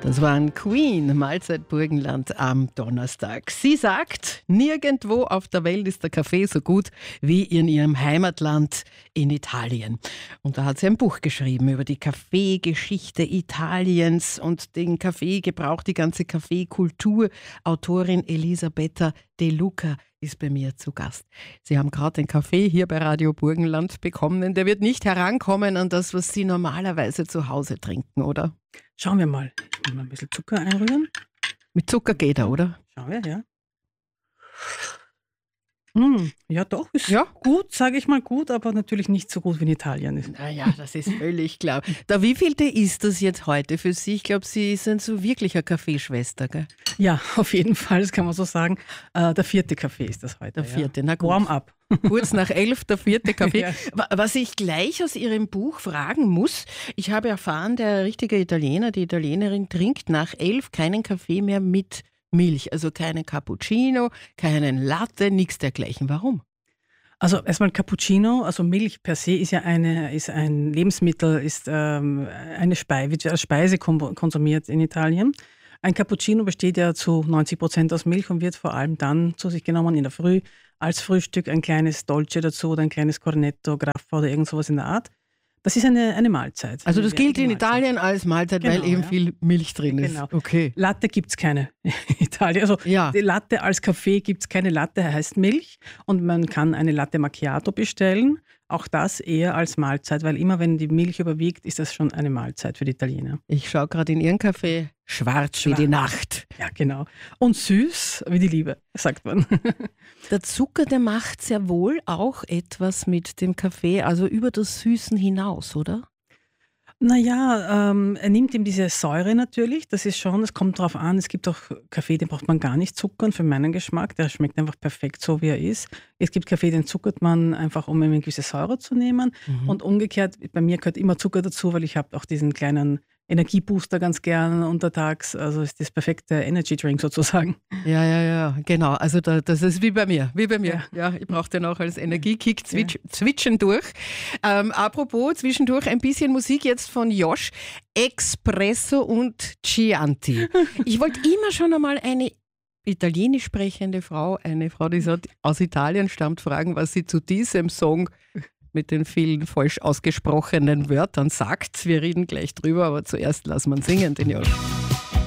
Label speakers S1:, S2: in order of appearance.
S1: Das waren Queen, Mahlzeit Burgenland am Donnerstag. Sie sagt, nirgendwo auf der Welt ist der Kaffee so gut wie in ihrem Heimatland in Italien. Und da hat sie ein Buch geschrieben über die Kaffeegeschichte Italiens und den Kaffeegebrauch, die ganze Kaffeekultur. Autorin Elisabetta De Luca ist bei mir zu Gast. Sie haben gerade den Kaffee hier bei Radio Burgenland bekommen. Der wird nicht herankommen an das, was Sie normalerweise zu Hause trinken, oder?
S2: Schauen wir mal. Ich will mal ein bisschen Zucker einrühren.
S1: Mit Zucker geht er, oder?
S2: Schauen wir, ja. Ja, doch, ist
S1: Ja.
S2: gut, sage ich mal gut, aber natürlich nicht so gut wie in Italien ist.
S1: Naja, das ist völlig klar. Der wievielte ist das jetzt heute für Sie? Ich glaube, Sie sind so wirklich eine Kaffeeschwester, gell?
S2: Ja, auf jeden Fall, das kann man so sagen. Der 4. Kaffee ist das heute.
S1: Der 4., na gut.
S2: Warm-up.
S1: Kurz nach 11, der 4. Kaffee.
S2: Ja.
S1: Was ich gleich aus Ihrem Buch fragen muss, ich habe erfahren, der richtige Italiener, die Italienerin trinkt nach 11 keinen Kaffee mehr mit Milch. Also keinen Cappuccino, keinen Latte, nichts dergleichen. Warum?
S2: Also erstmal Cappuccino, also Milch per se ist ja ein Lebensmittel, ist eine Speise, wird als Speise konsumiert in Italien. Ein Cappuccino besteht ja zu 90% aus Milch und wird vor allem dann zu sich genommen in der Früh als Frühstück, ein kleines Dolce dazu oder ein kleines Cornetto, Grappa oder irgend sowas in der Art. Das ist eine Mahlzeit.
S1: Also das gilt in
S2: Mahlzeit.
S1: Italien als Mahlzeit, weil
S2: Genau,
S1: eben
S2: ja.
S1: viel Milch drin ist.
S2: Genau.
S1: Okay.
S2: Latte gibt es keine in Italien. Also
S1: Ja.
S2: die Latte als Kaffee gibt es keine. Latte heißt Milch und man kann eine Latte Macchiato bestellen. Auch das eher als Mahlzeit, weil immer wenn die Milch überwiegt, ist das schon eine Mahlzeit für die Italiener.
S1: Ich schaue gerade in Ihren Kaffee, schwarz wie die Nacht.
S2: Ja, genau. Und süß wie die Liebe, sagt man.
S1: Der Zucker, der macht sehr wohl auch etwas mit dem Kaffee, also über das Süßen hinaus, oder?
S2: Naja, er nimmt ihm diese Säure natürlich, das ist schon, es kommt drauf an, es gibt auch Kaffee, den braucht man gar nicht zuckern, für meinen Geschmack, der schmeckt einfach perfekt so, wie er ist. Es gibt Kaffee, den zuckert man einfach, um eine gewisse Säure zu nehmen und umgekehrt, bei mir gehört immer Zucker dazu, weil ich habe auch diesen kleinen Energiebooster ganz gern untertags, also ist das perfekte Energy Drink sozusagen.
S1: Ja, genau. Also das ist wie bei mir. Ja, ich brauche den auch als Energiekick zwischendurch. Apropos zwischendurch ein bisschen Musik jetzt von Josh. Espresso und Chianti. Ich wollte immer schon einmal eine italienisch sprechende Frau, eine Frau, die aus Italien stammt, fragen, was sie zu diesem Song mit den vielen falsch ausgesprochenen Wörtern sagt. Wir reden gleich drüber, aber zuerst lassen wir ihn singen, den Josh.